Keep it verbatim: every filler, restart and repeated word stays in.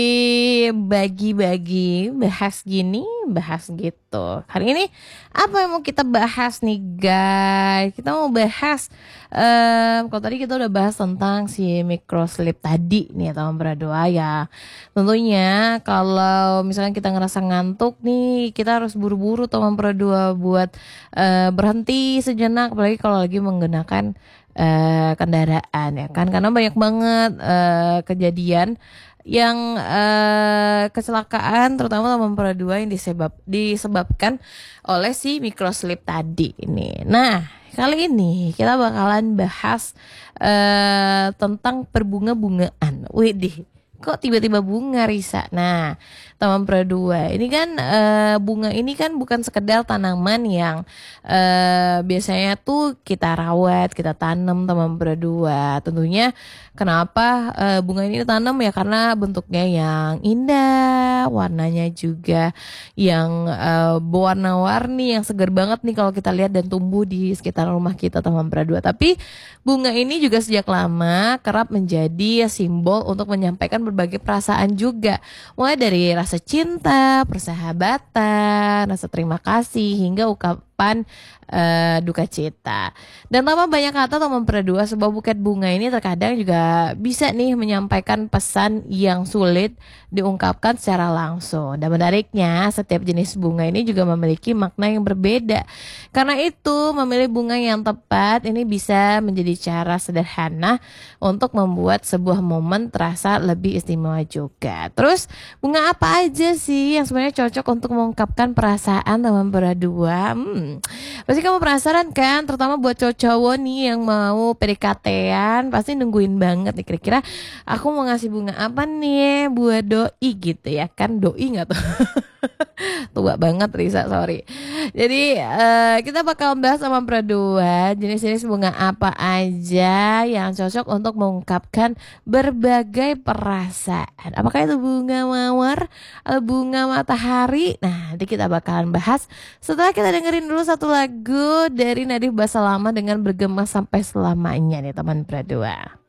bagi-bagi, bahas gini, bahas gitu. Hari ini apa yang mau kita bahas nih guys? Kita mau bahas, em, kalau tadi kita udah bahas tentang si microsleep tadi nih teman berdua ya. Tentunya kalau misalnya kita ngerasa ngantuk nih, kita harus buru-buru teman berdua buat eh, berhenti sejenak, apalagi kalau lagi menggunakan eh, kendaraan ya kan, karena banyak banget eh, kejadian yang eh, kecelakaan terutama nomor dua yang disebab disebabkan oleh si microsleep tadi ini. Nah, kali ini kita bakalan bahas eh, tentang perbunga-bungaan. Widih, kok tiba-tiba bunga Risa? Nah, teman dua ini kan eh, bunga ini kan bukan sekedar tanaman yang eh, biasanya tuh kita rawat, kita tanam teman dua. Tentunya kenapa eh, bunga ini ditanam ya karena bentuknya yang indah, warnanya juga yang eh, berwarna-warni, yang segar banget nih kalau kita lihat dan tumbuh di sekitar rumah kita teman dua. Tapi bunga ini juga sejak lama kerap menjadi simbol untuk menyampaikan berbagai perasaan juga, mulai dari rasa cinta, persahabatan, rasa terima kasih hingga ungkapan eh, duka cita. Dan tanpa banyak kata teman dua, sebuah buket bunga ini terkadang juga bisa nih menyampaikan pesan yang sulit diungkapkan secara langsung. Dan menariknya, setiap jenis bunga ini juga memiliki makna yang berbeda. Karena itu, memilih bunga yang tepat ini bisa menjadi cara sederhana untuk membuat sebuah momen terasa lebih istimewa juga. Terus, bunga apa aja sih yang sebenarnya cocok untuk mengungkapkan perasaan teman berdua? Hmm, pasti kamu penasaran kan, terutama buat cowok-cowok nih yang mau P D K T-an, pasti nungguin banget nih kira-kira aku mau ngasih bunga apa nih buat doi gitu ya kan. Doi nggak tuh? Tua banget Risa, sorry. Jadi eh, kita bakal bahas sama berdua jenis-jenis bunga apa aja yang cocok untuk mengungkapkan berbagai perasaan. Apakah itu bunga mawar atau bunga matahari? Nah, nanti kita bakalan bahas setelah kita dengerin dulu satu lagu dari Nadif Basalama dengan Bergema Sampai Selamanya nih teman berdua.